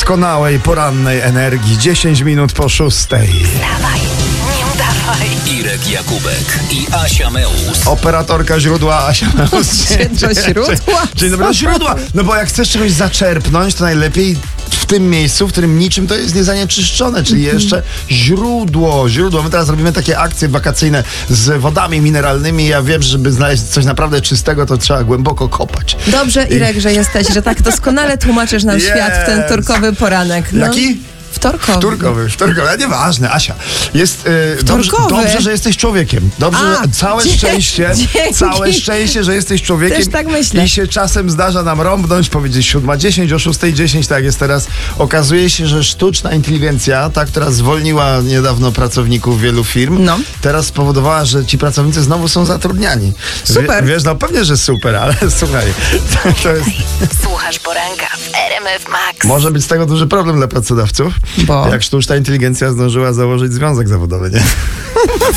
doskonałej porannej energii. 10 minut po 6. Dawaj, nie udawaj. Irek Jakubek i Asia Meus. Operatorka źródła Asia Meus. Do źródła? Dzień dobry, do źródła. No bo jak chcesz czegoś zaczerpnąć, to najlepiej w tym miejscu, w którym niczym to jest niezanieczyszczone, czyli jeszcze źródło. My teraz robimy takie akcje wakacyjne z wodami mineralnymi. Ja wiem, że żeby znaleźć coś naprawdę czystego, to trzeba głęboko kopać. Dobrze, Irek, że jesteś, że tak doskonale tłumaczysz nam świat w ten turkowy poranek. No. Jaki? Wtorkowy, ale nieważne, Asia. Jest Wtorkowy. dobrze, że jesteś człowiekiem. Dobrze, całe szczęście, że jesteś człowiekiem. Też tak myślę. I się czasem zdarza nam rąbnąć, powiedzieć 7:10, o 6:10, tak jest teraz. Okazuje się, że sztuczna inteligencja, ta, która zwolniła niedawno pracowników wielu firm, teraz spowodowała, że ci pracownicy znowu są zatrudniani. Super. Wiesz, no pewnie, że super, ale słuchaj, to jest... Słuchasz poranka w RMF Max. Może być z tego duży problem dla pracodawców. Bo? Jak sztuczna inteligencja zdążyła założyć związek zawodowy, nie?